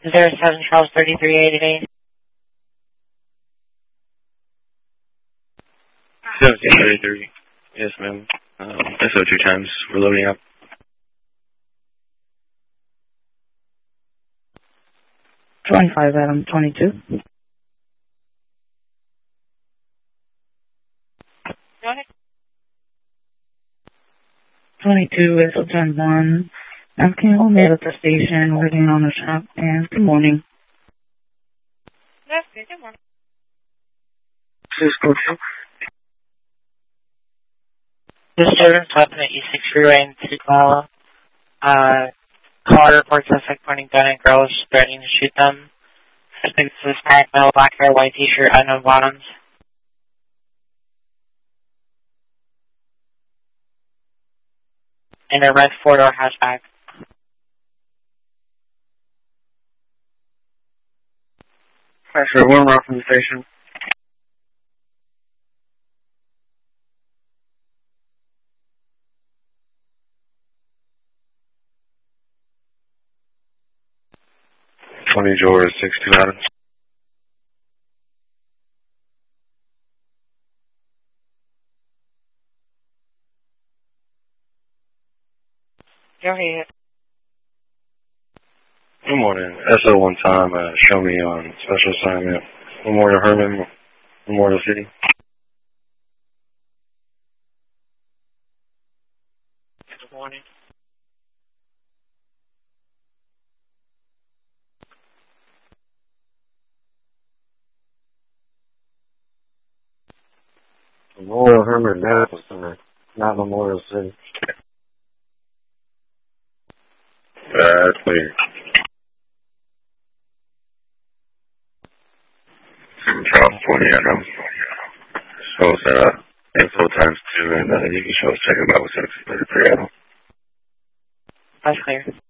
07 Charles 3388. 1733. Yes, ma'am. SO2 times. We're loading up. Adam 22. Go ahead. 22 SO10 1. Can you hold me at the station, waiting on the shop, and good morning. That's good. Good morning. Cisco 2. This student's weapon at E6 Freeway in Tukwala. Caller reports suspect pointing gun at girls, threatening to shoot them. Suspect is Hispanic male, black hair, white t-shirt, unknown bottoms. In a red four-door hatchback. Actually, one more from the station. George 62 Adams. Go ahead. Good morning. SO1 time. Show me on special assignment. Memorial Herman, Memorial City. Good morning. Memorial Herman Medical Center, not Memorial City. Clear. Charles 20 Adams. Shows info times 2, and you can show us check about what's 33 Adams. That's clear.